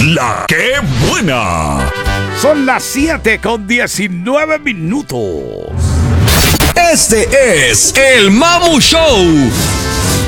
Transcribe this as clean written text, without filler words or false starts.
La que buena. Son las 7:19. Este es el Mamu Show.